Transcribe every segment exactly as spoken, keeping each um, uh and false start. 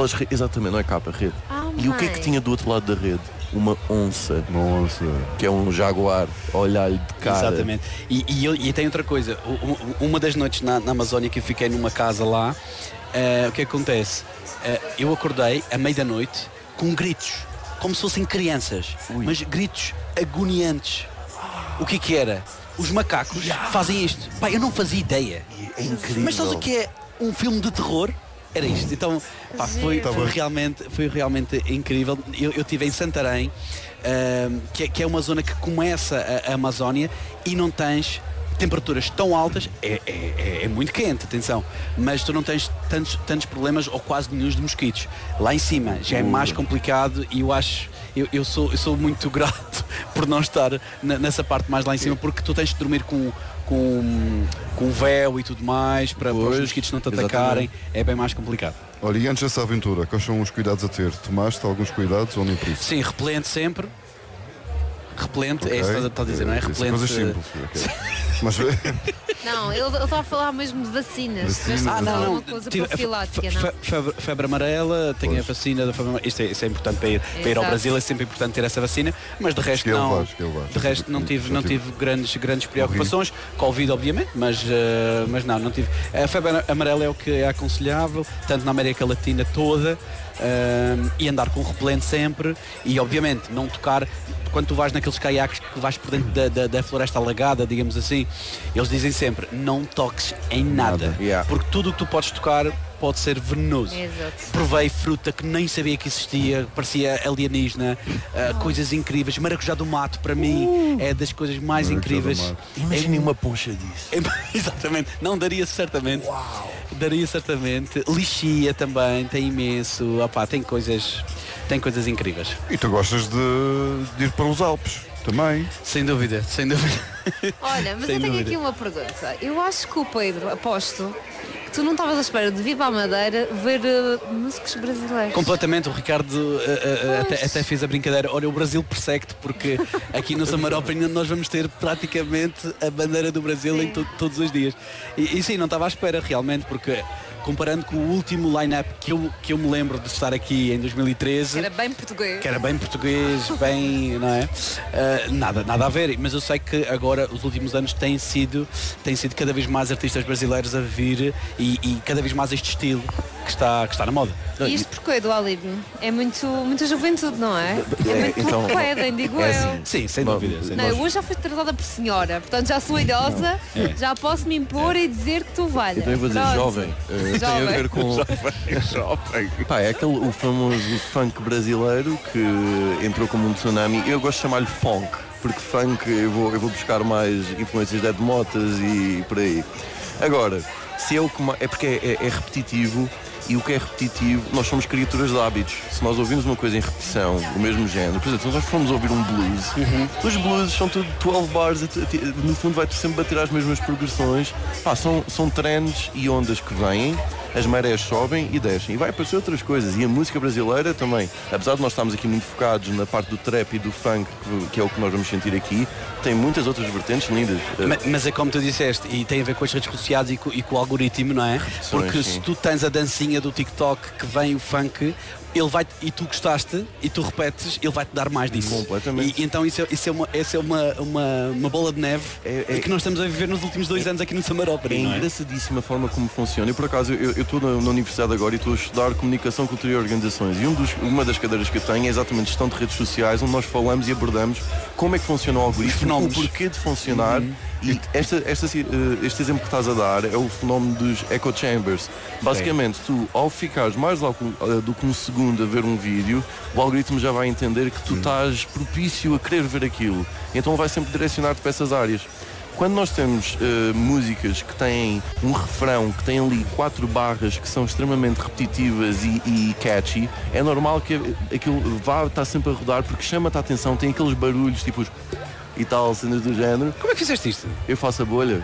aquelas redes, exatamente, não é capa, rede. Oh, e o que é que tinha do outro lado da rede? Uma onça. Uma onça. Que é um jaguar, a olhar-lhe de cara. Exatamente. E, e, eu, e tem outra coisa. O, uma das noites na, na Amazónia que eu fiquei numa casa lá, uh, o que acontece? Uh, eu acordei à meia da noite com gritos, como se fossem crianças, Ui. mas gritos agoniantes. O que que era? Os macacos yeah. fazem isto. Pá, eu não fazia ideia. É incrível. Mas sabes o que é um filme de terror? Era isto. Então, pá, foi, foi, realmente, foi realmente incrível. Eu, eu estive em Santarém, uh, que, é, que é uma zona que começa a, a Amazónia e não tens temperaturas tão altas, é, é, é muito quente, atenção, mas tu não tens tantos, tantos problemas ou quase nenhum de mosquitos. Lá em cima já é mais complicado e eu acho, eu, eu, sou, eu sou muito grato por não estar na, nessa parte mais lá em cima, porque tu tens de dormir com com, com véu e tudo mais para, para os mosquitos não te atacarem, exatamente. É bem mais complicado. Olha, e antes dessa aventura, quais são os cuidados a ter? Tomaste alguns cuidados ou nem por isso? Sim, repelente sempre. Repelente, okay. É isso que estás a dizer, não é? Repelente. Coisas simples. Okay. Mas... Não, ele estava a falar mesmo de vacinas. vacinas. Ah, não, não. Uma coisa profilática, não? Febre, febre amarela, tenho pois. a vacina da febre amarela. Isto é, isto é importante para ir, para ir ao Brasil, é sempre importante ter essa vacina, mas de resto não. Vais, vais. De resto não tive, não tive grandes, grandes preocupações. Covid, obviamente, mas, uh, mas não, não tive. A febre amarela é o que é aconselhável, tanto na América Latina toda. Uh, e andar com repelente sempre e obviamente não tocar quando tu vais naqueles caiaques que vais por dentro da, da, da floresta alagada, digamos assim, eles dizem sempre não toques em nada, nada. Yeah. Porque tudo o que tu podes tocar pode ser venenoso. Exato. Provei fruta que nem sabia que existia, parecia alienígena, uh, coisas incríveis. Maracujá do mato, para mim, uh, é das coisas mais incríveis. Imaginem é, uma poncha disso. É, exatamente, não daria certamente. Uau. Daria certamente. Lixia também, tem imenso. Opá, tem coisas, tem coisas incríveis. E tu gostas de, de ir para os Alpes? Também. Sem dúvida, sem dúvida. Olha, mas sem eu tenho dúvida. aqui uma pergunta. Eu acho que o Pedro, aposto, que tu não estavas à espera de vir para a Madeira ver uh, músicos brasileiros. Completamente, o Ricardo uh, uh, até, até fez a brincadeira. Olha, o Brasil persegue-te, porque aqui no Samaropa nós vamos ter praticamente a bandeira do Brasil sim. em to- todos os dias. E, e sim, não estava à espera realmente, porque comparando com o último line-up que eu, que eu me lembro de estar aqui em dois mil e treze, que era bem português, que era bem português, bem, não é? Uh, nada, nada a ver, mas eu sei que agora os últimos anos têm sido, têm sido cada vez mais artistas brasileiros a vir e, e cada vez mais este estilo que está, que está na moda. E isto porque é do Alibi? É muito, muita juventude, não é? É, é muito então, pouco pedem, digo é eu. Assim. Sim, sem dúvida. Sem não, eu hoje já fui tratada por senhora, portanto já sou idosa, é. já posso me impor é. e dizer que tu valha. Então eu vou dizer Pronto. jovem. Uh, tem a ver com jovem, jovem. Pá, é aquele o famoso funk brasileiro que entrou como um tsunami. Eu gosto de chamar-lhe funk, porque funk eu vou, eu vou buscar mais influências de Ed Motas e por aí. Agora, se é o que é porque é, é, é repetitivo. E o que é repetitivo, nós somos criaturas de hábitos. Se nós ouvimos uma coisa em repetição, o mesmo género, por exemplo, se nós formos ouvir um blues, uhum. os blues são tudo doze bars, no fundo vai sempre bater às mesmas progressões. Pá, são, são trends e ondas que vêm, as marés sobem e descem. E vai aparecer outras coisas. E a música brasileira também, apesar de nós estarmos aqui muito focados na parte do trap e do funk, que é o que nós vamos sentir aqui, tem muitas outras vertentes lindas. Mas, mas é como tu disseste, e tem a ver com as redes sociais e com, e com o algoritmo, não é? Porque sim. se tu tens a dancinha do TikTok que vem o funk, ele vai, e tu gostaste e tu repetes, ele vai-te dar mais disso. Completamente. E, e então isso é, isso é, uma, isso é uma, uma, uma bola de neve é, é, que nós estamos a viver nos últimos dois é, anos aqui no Samaropa. É engraçadíssima a forma como funciona. E por acaso eu estou na, na universidade agora e estou a estudar comunicação, cultura e organizações. E um dos, uma das cadeiras que eu tenho é exatamente gestão de redes sociais, onde nós falamos e abordamos como é que funciona o algoritmo, o porquê de funcionar. Uhum. E esta, esta, este exemplo que estás a dar é o fenómeno dos echo chambers. Basicamente, tu, ao ficares mais do que um segundo a ver um vídeo, o algoritmo já vai entender que tu estás propício a querer ver aquilo. Então vai sempre direcionar-te para essas áreas. Quando nós temos uh, músicas que têm um refrão, que têm ali quatro barras que são extremamente repetitivas e, e catchy, é normal que aquilo vá estar sempre a rodar porque chama-te a atenção, tem aqueles barulhos tipo e tal, cenas do género. Como é que fizeste isto? Eu faço a bolha.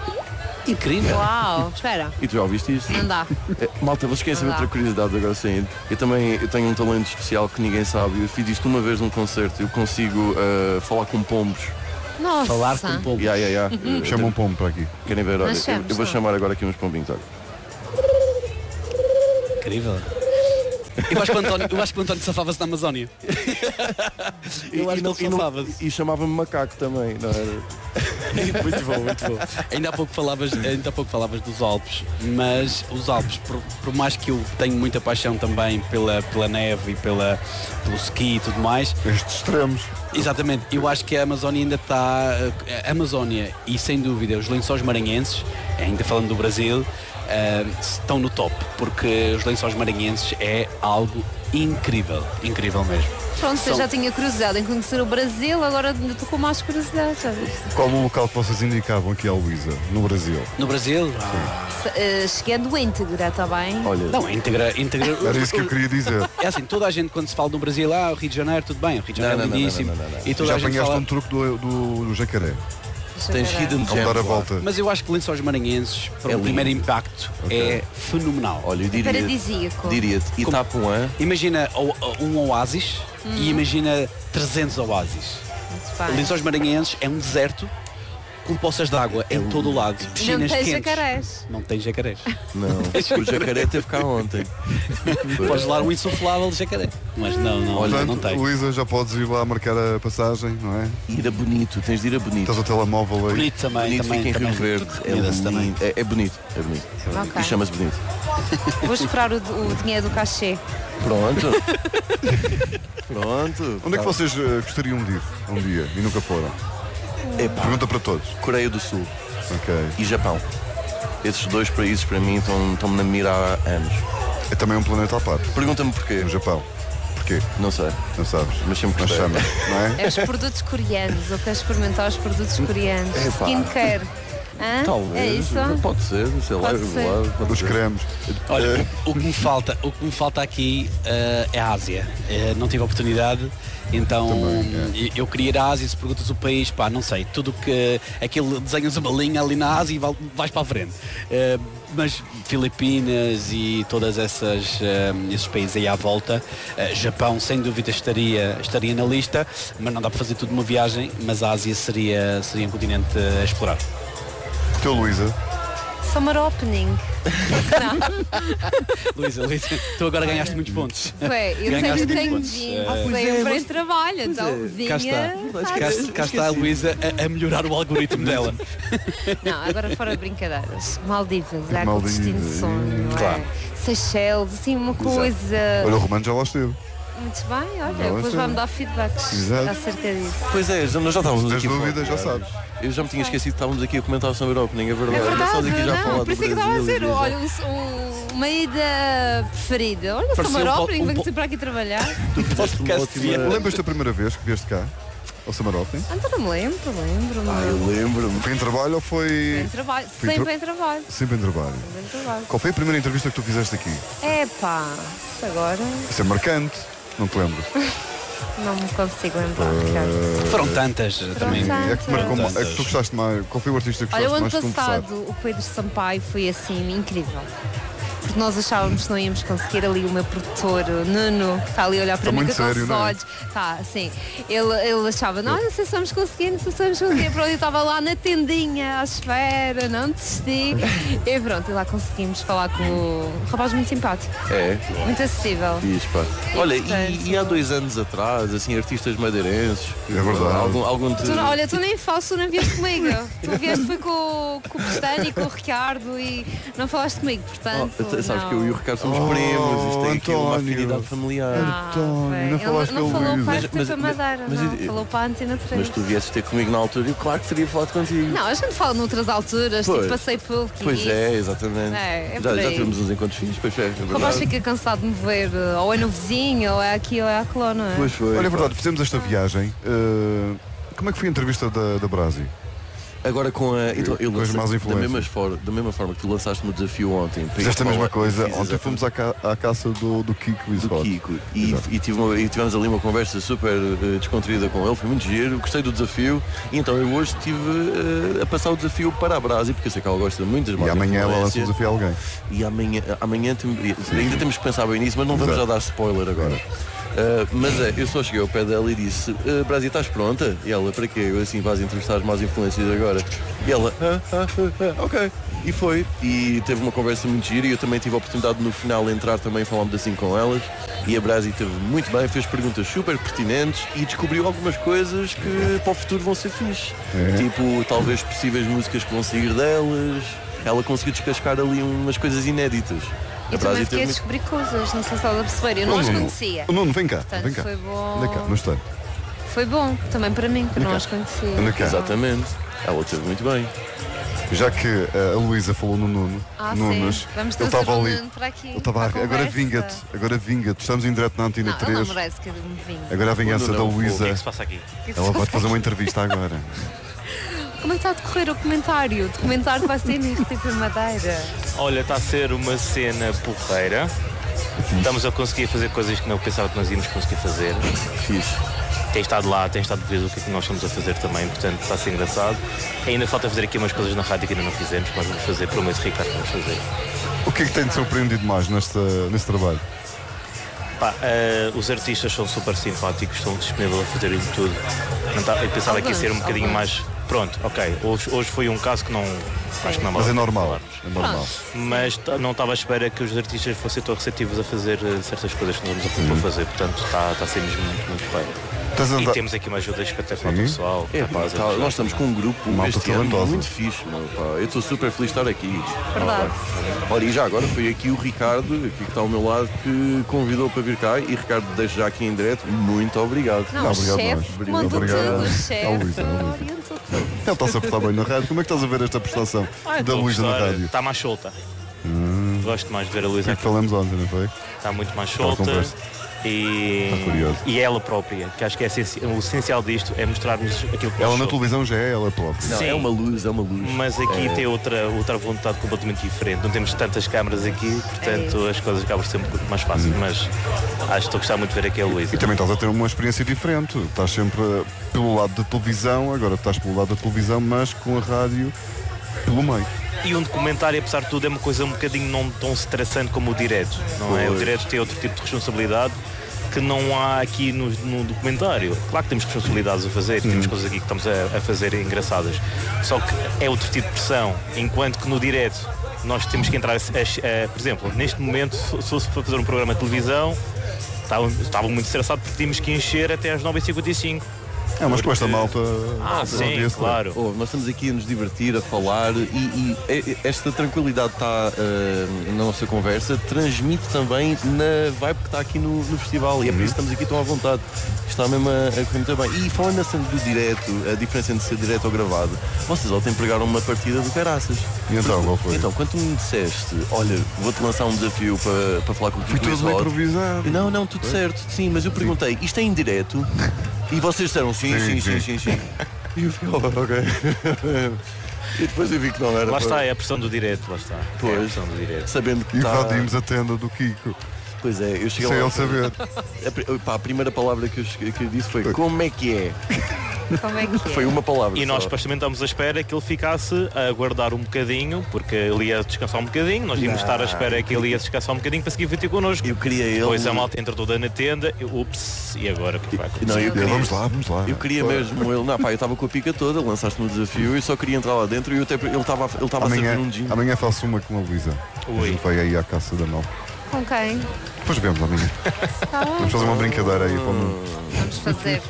Incrível. Uau, espera. E tu já ouviste isto? Não dá. É, malta, vocês querem saber outra curiosidade agora sim. Eu também eu tenho um talento especial que ninguém sabe. Eu fiz isto uma vez num concerto. Eu consigo uh, falar com pombos. Nossa. Falar com pombos. Yeah, yeah, yeah. Chama um pombo para aqui. Querem ver? Olha, eu, eu vou chamar agora aqui uns pombinhos. Olha. Incrível. Eu acho que o António, eu acho que o António safava-se na Amazónia. Eu acho e, não, que e, ele não, safava-se. e chamava-me macaco também, não era? Muito bom, muito bom. Ainda há pouco falavas, ainda há pouco falavas dos Alpes, mas os Alpes, por, por mais que eu tenho muita paixão também pela, pela neve e pela, pelo ski e tudo mais. Estes extremos. Exatamente, eu acho que a Amazónia ainda está. A Amazónia e sem dúvida os lençóis maranhenses, ainda falando do Brasil, uh, estão no top, porque os lençóis maranhenses é algo incrível, incrível mesmo. Pronto, São- eu já tinha curiosidade em conhecer o Brasil, agora ainda estou com mais curiosidade, já viste? Qual o local que vocês indicavam aqui à Luísa, no Brasil? No Brasil? Ah, Se- eh, chegando íntegra, está bem? Olha, não, integra, integra. Era isso que eu queria dizer. É assim, toda a gente quando se fala do Brasil, ah, o Rio de Janeiro, tudo bem, o Rio de Janeiro Não, é não, não, lindíssimo. não, não, não, não. E toda Já a gente apanhaste fala. um truque do, do, do jacaré. tens hidden Ao dar a gems lá. volta. Mas eu acho que Lençóis Maranhenses, para É o primeiro lindo. impacto, Ok. é fenomenal. Olha, eu diria, Paradisíaco. diria-te, Itapuã, Imagina o- o- um oásis e imagina trezentos oásis. Muito bem. Lençóis Maranhenses é um deserto com poças de água em todo o lado. Não Piscinas tem quentes. jacarés. Não tem jacarés. não, o jacaré teve cá ontem. Podes lá um insuflável de jacaré. Mas não, não, Olha, não, não Portanto, tem. Luísa, já podes ir lá marcar a passagem, não é? Ir a bonito, tens de ir a bonito. Estás o telemóvel aí. Bonito também, Bonito também, fica em também. Rio Verde. É, Recomenda-se também. lindo. é, é bonito, é bonito. Ok. E chama-se bonito. Vou esperar o, o dinheiro do cachê. Pronto. Pronto. Onde é que vocês eh, gostariam de ir um dia e nunca foram? Epá, Pergunta para todos. Coreia do Sul Ok. e Japão. Esses dois países para mim estão- estão-me na mira há anos. É também um planeta à parte. Pergunta-me porquê. No Japão. Porquê? Não sei. Não sabes? Mas sempre Mas gostei. chama, não é? É os produtos coreanos. Eu quero experimentar os produtos coreanos. Epá. Skincare. Hã? Talvez. É isso? Pode ser, sei lá. Pode eu ser. vou lá, pode Os ser. cremes. Olha, o, o que me falta, o que me falta aqui eh, é a Ásia. Eh, não tive a oportunidade, então Também, eu queria ir à Ásia. Se perguntas o país, pá, não sei, tudo que aquele desenhas uma linha ali na Ásia e val- vais para a frente. Eh, mas Filipinas e todas essas eh, esses países aí à volta, eh, Japão sem dúvida estaria estaria na lista, mas não dá para fazer tudo uma viagem. Mas a Ásia seria seria um continente a explorar. Teu Luísa. Summer opening. Luísa, Luísa, tu agora ganhaste muitos pontos. Ué, eu Ganhaste tenho, muitos tenho pontos. vindo Eh, sempre em trabalho, então vinha. Cá está, cá, cá está a Luísa a, a melhorar o algoritmo dela. Não, agora fora de brincadeiras. Maldivas, é aquele Maldivas, destino de sonho, não é? claro. Seychelles, assim, uma coisa. Olha, o Romano já lá esteve. Muito bem, olha, Não, depois isso é- vai-me dar feedbacks Exato. acerca disso. Pois é, já- nós já estávamos Se aqui tens a falar- dúvidas, já sabes. Eu já me tinha esquecido que estávamos aqui a comentar sobre o Opening, é verdade. É verdade, Estamos aqui já a não, falar por do isso é que estava a Brasil dizer, e já- olha, um, um- uma ida preferida. Olha, Pareceu Summer um po- opening, um venho po- sempre para aqui trabalhar. Tu fizeste uma podcast ótima... de- Lembras-te da primeira vez que vieste cá? Ao Summer Opening? Então não me lembro, lembro-me. Ah, eu lembro-me. Foi em trabalho ou foi Em trabalho, Foi sempre tra- em trabalho. sempre em trabalho? Sempre em trabalho. Qual foi a primeira entrevista que tu fizeste aqui? É pá, isso agora Isso é marcante. Não te lembro. não me consigo lembrar, Ricardo. Foram tantas também. tantas. É que, te marcou, ma- é que Tantas. tu gostaste mais. Qual foi o artista que Olha, o gostaste ano mais de conversar? passado o Pedro Sampaio foi assim incrível. Porque nós achávamos que não íamos conseguir ali o meu produtor, o Nuno, que está ali a olhar para Está mim muito com sério, os não é? olhos. Tá, sim. Ele, ele achava, não, não sei se vamos conseguir, não sei se vamos conseguir. Pronto, eu estava lá na tendinha à espera, não desisti. E pronto, e lá conseguimos falar com um rapaz muito simpático, É, muito acessível. fiz, pá. Olha, portanto- e, e há dois anos atrás, assim, artistas madeirenses. É verdade. Algum, algum te... Tu, olha, tu nem falas, tu não vieste comigo. Tu vieste foi com, com o Pestano e com o Ricardo e não falaste comigo, Oh, portanto. tu sabes não. que eu e o Ricardo somos Oh, primos, isto tem aqui uma António. afinidade familiar. Ah, António, bem. não Ele falaste não com o falou Luís. para Mas- a mas- Madeira, mas- não. mas- Falou para a Antena três. Mas tu viesses ter comigo na altura e eu claro que teria falado contigo. Não, a gente fala noutras alturas, Pois. tipo passei pelo que Pois é, exatamente. É, é já, por já aí. tivemos uns encontros fixos, pois é, é O rapaz verdade. fica cansado de me ver, eh, ou é no vizinho, ou é aqui, ou é acolá, não é? Pois foi. Olha, é pá. verdade, fizemos esta viagem. eh, como é que foi a entrevista da, da Brasi? Agora com a. Então, eu Com as lancei- más da, influências. mesma for, da mesma forma que tu lançaste-me o desafio ontem. para ir Fizeste a falar- mesma coisa. fiz Ontem fomos à, ca- à caça do, do Kiko e do Scott. Kiko e, Exato. e, tive uma- e tivemos ali uma conversa super eh, descontraída com ele, foi muito giro, gostei do desafio e então eu hoje estive eh, a passar o desafio para a Brasi, porque eu sei que ela gosta muito das E más amanhã ela lança o influências. desafio a alguém. E amanhã, amanhã tem- ainda temos que pensar bem nisso, mas não vamos Exato. já dar spoiler agora. Uh, mas é, eu só cheguei ao pé dela e disse, uh, Brasi, estás pronta? E ela, para quê? Eu assim, vais entrevistar as más influências agora. E ela, ah, ah, ah, ah, ok. E foi. E teve uma conversa muito gira e eu também tive a oportunidade no final de entrar também falar um pedacinho com elas. E a Brasi teve muito bem, fez perguntas super pertinentes e descobriu algumas coisas que para o futuro vão ser fixe. É. Tipo, talvez possíveis músicas que vão sair delas. Ela conseguiu descascar ali umas coisas inéditas. Eu também fiquei a descobrir coisas, não sei se estava a perceber, eu não as conhecia. O Nuno, vem cá, Portanto, vem cá. Foi bom. Vem cá, no estante. Foi bom, também para mim, que eu não as conhecia. Exatamente. Ela teve muito bem. Já que a Luísa falou no Nuno, ah, Nunes, sim. Vamos ele estava ali. Nuno para aqui, ele estava agora vinga-te, agora vinga-te. Estamos em direto na Antena não, três. Não, merece que eu me vingue. Agora a vingança da Luísa. O que é que se passa aqui? Ela vai fazer uma entrevista agora. Como é que está a decorrer o documentário? O documentário que vai ser neste tipo de Madeira. Olha, está a ser uma cena porreira. Estamos a conseguir fazer coisas que não pensava que nós íamos conseguir fazer. Fixe. Tem estado lá, tem estado a ver o que é que nós estamos a fazer também, portanto está a ser engraçado. Ainda falta fazer aqui umas coisas na rádio que ainda não fizemos, mas vamos fazer, prometo, Ricardo, que vamos fazer. O que é que tem-te surpreendido mais nesta, neste trabalho? Pá, uh, os artistas são super simpáticos, estão disponíveis a fazerem tudo. Não tá, eu pensava que ia ser um bocadinho mais... Pronto, ok, hoje, hoje foi um caso que não... Acho que não Mas é normal, é normal. Mas não estava à espera que os artistas fossem tão receptivos a fazer uh, certas coisas que nós vamos a propor uhum. fazer, portanto está, está a ser mesmo muito, muito bem. E temos aqui uma ajuda espetacular do pessoal. É, pá, tá, nós estamos com um grupo este ano muito fixe, meu, pá. Eu estou super feliz de estar aqui. Verdade. Olha, e já agora foi aqui o Ricardo, aqui que está ao meu lado, que convidou para vir cá. E Ricardo, deixo já aqui em direto, muito obrigado. Não, não obrigado chefe, obrigado, obrigado. Chefe. Ele está-se a portar bem na rádio. Como é que estás a ver esta prestação ah, da Luísa na rádio? Está mais solta. Hum. Gosto mais de ver a Luísa. É que falamos ontem, não foi? Está muito mais solta. E, e ela própria, que acho que é essenci... o essencial disto é mostrar-nos aquilo que ela nós na somos. Televisão já é ela própria. Não, Sim, é uma luz, é uma luz. Mas aqui é... tem outra, outra vontade completamente diferente. Não temos tantas câmaras aqui, portanto é as coisas acabam por ser um pouco mais fáceis. Hum. Mas acho que estou a gostar muito de ver aqui a Luísa. E também estás a ter uma experiência diferente. Estás sempre pelo lado da televisão, agora estás pelo lado da televisão, mas com a rádio pelo meio. E um documentário, apesar de tudo, é uma coisa um bocadinho não tão estressante como o direto, não é? O direto tem outro tipo de responsabilidade que não há aqui no, no documentário. Claro que temos responsabilidades a fazer, hum. temos coisas aqui que estamos a, a fazer engraçadas. Só que é outro tipo de pressão, enquanto que no direto nós temos que entrar, a, a, a, por exemplo, neste momento, se fosse para fazer um programa de televisão, estava, estava muito estressado porque tínhamos que encher até às nove e cinquenta e cinco. É, mas com esta malta... Ah, sim, claro. Oh, nós estamos aqui a nos divertir, a falar e, e esta tranquilidade está uh, na nossa conversa, transmite também na vibe que está aqui no, no festival e é por isso que estamos aqui tão à vontade. Está mesmo a, a correr muito bem. E falando assim do direto, a diferença entre ser direto ou gravado, vocês ontem pregaram uma partida do caraças. E então, qual foi? Então, quando tu me disseste, olha, vou-te lançar um desafio para, para falar com o Foi tudo improvisado. Não, não, tudo foi? Certo, sim, mas eu perguntei, isto é em direto? E vocês disseram sim, sim, sim, sim, sim, sim. E eu fiquei, oh, ok. E depois eu vi que não era. Lá está, é a pressão do direto, lá está. Pois, é a pressão do direto. Sabendo que invadimos tá... a tenda do Kiko. Pois é, eu cheguei sem lá. ele saber. A, pá, a primeira palavra que eu, que eu disse foi como é que é? Como é que é? Foi uma palavra. E nós só. supostamente estamos à espera que ele ficasse a aguardar um bocadinho, porque ele ia descansar um bocadinho, nós íamos estar à espera que ele ia descansar um bocadinho para seguir vir ter connosco. Eu queria ele. Depois a malta entra toda na tenda, eu, ups, e agora o que vai acontecer? Não, eu queria... Vamos lá, vamos lá. Eu queria Pô. mesmo ele. Não, pá, eu estava com a pica toda, lançaste-me o desafio e só queria entrar lá dentro e eu até, ele estava ele estava a servir um gin. Amanhã faço uma com a Luísa. A gente vai aí à caça da Mel. Com quem? Depois vemos amanhã. Tá vamos fazer uma brincadeira aí para o mundo. Vamos fazer.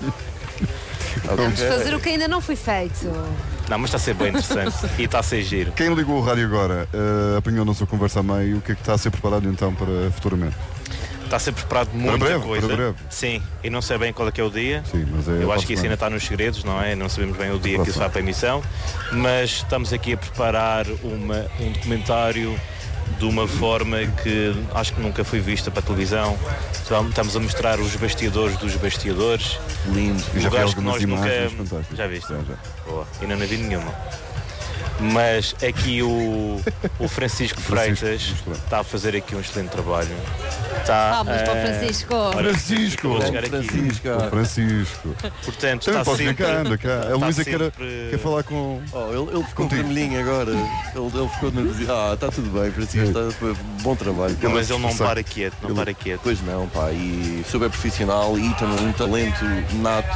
Vamos fazer o que ainda não foi feito. Não, mas está a ser bem interessante e está a ser giro. Quem ligou o rádio agora uh, apanhou na sua conversa a meio, o que é que está a ser preparado então para futuramente? Está a ser preparado muita para breve, coisa. Para breve. Sim, e não sei bem qual é que é o dia. Sim, mas é eu acho que isso ainda está nos segredos, não é? Não sabemos bem o dia que isso vai para a emissão, mas estamos aqui a preparar uma, um documentário de uma forma que acho que nunca foi vista para a televisão. Estamos a mostrar os bastidores dos bastidores. Lindo. Eu já vi que nós imagens nunca... fantásticas. Já viste? Já, já. Boa. E não vi nenhuma. Mas aqui o, o Francisco Freitas está a fazer aqui um excelente trabalho. Está, Palmas para o Francisco. Francisco! Vou chegar aqui. Francisco. O Francisco. Portanto, Também está podes vir sempre, cá, anda cá. A está Luísa quer, sempre- quer falar com. Oh, ele, ele ficou Contigo. vermelhinho agora. Ele, ele ficou nervoso. Ah, está tudo bem, Francisco. Está, bom trabalho. Não, mas ele não Expressão. para quieto, não para quieto. Pois não, pá. E super profissional e também um talento nato.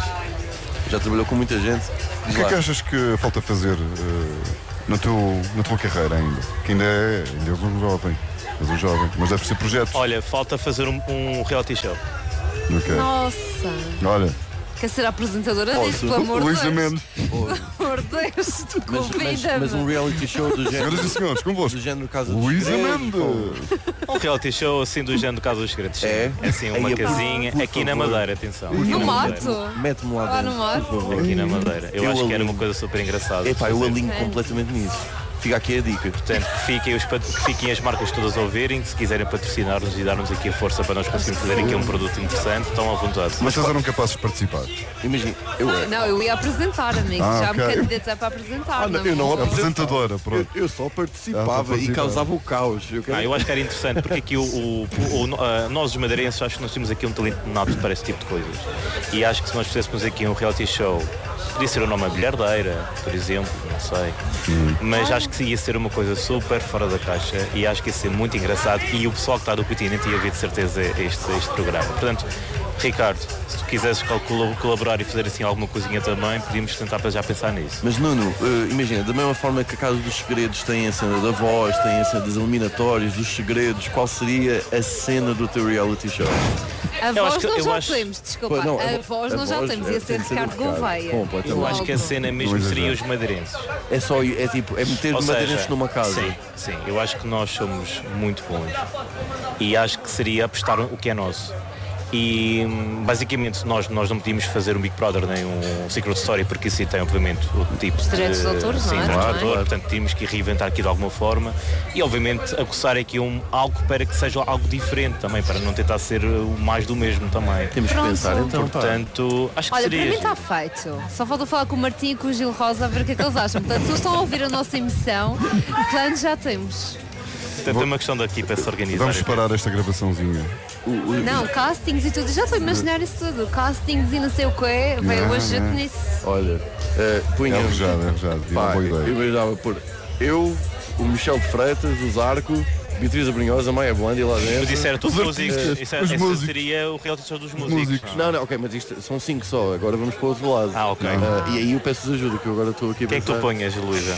Já trabalhou com muita gente. O Diz que é lá. que achas que falta fazer eh, na, teu, na tua carreira ainda? Que ainda é, ainda é um jovem. Mas um jovem. Mas deve ser projetos. Olha, falta fazer um, um reality show. Ok. Nossa. Olha, Quer ser apresentadora Posso? disso, pelo amor de Luísa Deus. Mendes. Pelo amor de Deus, tu Mas, mas, convida-me. mas um reality show do género. Senhoras e senhores, convosco. Do género Casa dos Luísa Segredos, Mendes. Um reality show assim do género do Caso dos Segredos. É? É assim, uma Aí, por- casinha. por Aqui na favor. Madeira, atenção. No Aqui na mato? Madeira. Mete-me lá Lá dentro, no mar? por favor. Aqui na Madeira. Eu, Eu acho que era alinho. uma coisa super engraçada. Epá, eu fazer. alinho completamente nisso. Fica aqui a dica. Portanto, que fiquem, os, pat- que fiquem as marcas todas a ouvirem, se quiserem patrocinar-nos e dar-nos aqui a força para nós conseguirmos fazer aqui um produto interessante, estão à vontade. Mas vocês eram capazes de participar. Imagina, eu, Não, eu ia apresentar, amigo. Ah, Já ok. me candidatei para apresentar. Ah, não, eu não vou- apresento. Apresentadora, eu, pronto. eu só Ah, participava só e participava. causava o caos. Eu quero... Ah, eu acho que era interessante porque aqui o, o- o- ah, nós os madeirenses acho que nós temos aqui um talento nato para esse tipo de coisas. E acho que se nós fizéssemos aqui um reality show, podia ser o nome A Bilhardeira, por exemplo, não sei. Mas acho que ia ser uma coisa super fora da caixa e acho que ia ser muito engraçado e o pessoal que está do continente ia ver de certeza este, este programa. Portanto, Ricardo, se tu quisesses calcula- colaborar e fazer assim alguma coisinha também, podíamos tentar para já pensar nisso. Mas Nuno, eh, imagina, da mesma forma que a Casa dos Segredos tem a cena da voz, tem a cena das eliminatórias, dos segredos, qual seria a cena do teu reality show? A Eu acho voz que- nós eu já acho- temos, desculpa. Pô, não, a, a- voz a nós já voz temos. é- Ia tem ser de ser Ricardo do Ricardo. Gouveia. Completamente. Eu acho que a cena mesmo Não seria exagero. os madeirenses. É só, é tipo, é meter Ou madeirenses seja, numa casa. Sim, sim, eu acho que nós somos muito bons e acho que seria apostar o que é nosso. E hum, basicamente nós, nós não podíamos fazer um Big Brother nem um Secret Story porque isso aí tem obviamente o tipo Os direitos de autor, sim, não é? direitos de Não é? autor, portanto tínhamos que reinventar aqui de alguma forma e obviamente aguçar aqui um, algo para que seja algo diferente também, para não tentar ser o mais do mesmo também. Temos que Pronto. pensar então. pá. Portanto, acho que Olha, para seria. mim está feito. Só falta falar com o Martim e com o Gil Rosa a ver o que é que eles acham. Portanto, se eles estão a ouvir a nossa emissão, plano já temos. Portanto, é uma questão daqui para se organizar. Vamos parar esta gravaçãozinha. Não, castings e tudo. Já estou a imaginar isso tudo. Castings e não sei o quê. Veio Não, hoje não. nisso. Olha, eh, É punha. arrojado, é arrojado. É uma Pá, boa eu ideia. imaginava pôr eu, o Michel de Freitas, o Zarco, Beatriz Abrinhosa, a Maia Blandi lá dentro. Mas isso era todos Os músicos. artistas, Isso, os esse músicos. seria o reality show dos músicos. músicos. não é? Não, não, ok, mas isto são cinco só, agora vamos para o outro lado. Ah, ok. Ah, e aí eu peço-vos ajuda, que eu agora estou aqui a Quem é que tu pensar. ponhas, Luísa?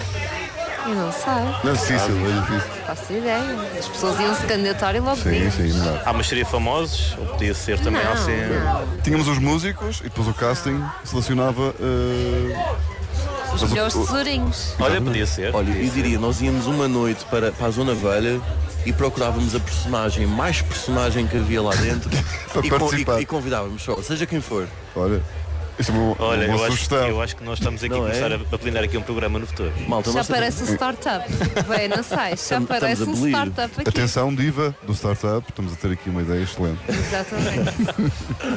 Eu não sei. Não, difícil, é difícil. Faço ideia. As pessoas iam se candidatar e logo Sim, viam. sim, não dá. Ah, mas seria famosos? Ou podia ser também Não, assim? não. Tínhamos os músicos e depois o casting selecionava. eh, Os melhores tesourinhos. Olha, podia ser. Olha, podia eu ser. diria, nós íamos uma noite para, para a Zona Velha e procurávamos a personagem, mais personagem que havia lá dentro Para e, con- participar. e, e convidávamos só, seja quem for. Olha, isto é uma, Olha, uma eu acho, sugestão. eu acho que nós estamos aqui a Não é? começar a, a planear aqui um programa no futuro. Malta, Já nossa- parece um startup. Bem, não sei. Já Estamos- parece estamos a um belir. startup aqui. Atenção, diva do startup, estamos a ter aqui uma ideia excelente. Exatamente.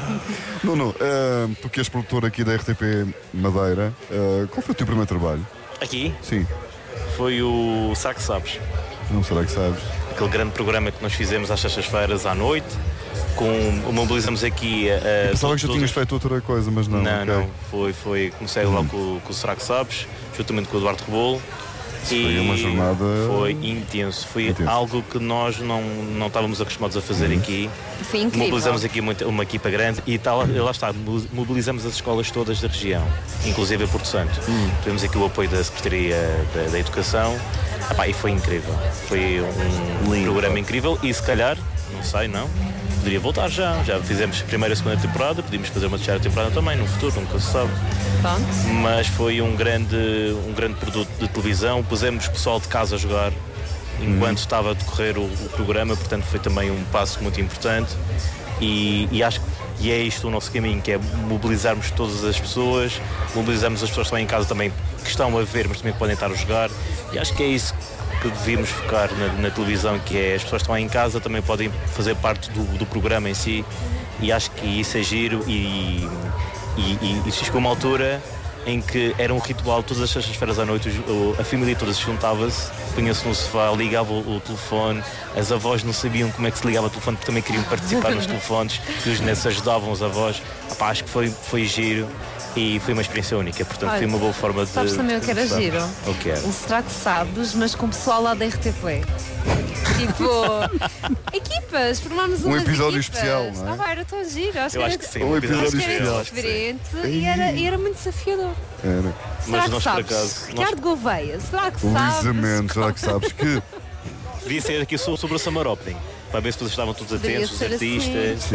Nuno, eh, tu que és produtor aqui da R T P Madeira, eh, qual foi o teu primeiro trabalho? Aqui Sim, foi o Saco Sabes, não será que sabes? aquele grande programa que nós fizemos às sextas-feiras à noite, com, mobilizamos aqui a. Pensava que já tinhas feito outra coisa, mas não. Não, ok. não, foi, foi, comecei logo com, com o Será que Sabes, juntamente com o Eduardo Rebolo. Foi uma jornada- Foi intenso, foi Intenso. algo que nós não, não estávamos acostumados a fazer aqui. Foi incrível. Mobilizamos aqui muita- uma equipa grande e tal, lá está, mo- mobilizamos as escolas todas da região, inclusive a Porto Santo. Tivemos aqui o apoio da Secretaria da, da Educação. Epá, e foi incrível. Foi um Lindo. programa incrível e se calhar, não sei, não, poderia voltar já. Já fizemos a primeira e a segunda temporada, podíamos fazer uma terceira temporada também no futuro, nunca se sabe. Pronto. Mas foi um grande, um grande produto de televisão. Pusemos o pessoal de casa a jogar enquanto estava a decorrer o, o programa, portanto foi também um passo muito importante e, e acho que é isto o nosso caminho, que é mobilizarmos todas as pessoas, mobilizarmos as pessoas que estão em casa também, que estão a ver, mas também que podem estar a jogar, e acho que é isso que devíamos focar na, na televisão, que é as pessoas que estão em casa também podem fazer parte do, do programa em si, e acho que isso é giro e, e, e, e chegou uma altura em que era um ritual, todas as sextas-feiras à noite o, a família toda se juntava-se, punha-se no sofá, ligava o, o telefone, as avós não sabiam como é que se ligava o telefone porque também queriam participar nos telefones e os netos ajudavam os avós. Epá, acho que foi, foi giro e foi uma experiência única, portanto Olha, foi uma boa forma de... Sabes também o que era de- giro? O que era? O Será que Sabes, mas com o pessoal lá da R T P. Tipo, equipas, formámos Um umas episódio equipas. especial, não é? Ah, vai, era tão giro. Acho Eu que acho era, que sim, Um episódio acho que era especial. diferente e era, e era muito desafiador. Era. Será que nós, por sabes? acaso, nós- Ricardo Gouveia, será que sabes? Luísa Mendes, será que sabes que Devia ser aqui sobre, sobre o Summer Opening, para ver se vocês estavam todos Poderia atentos, os ser assim. artistas.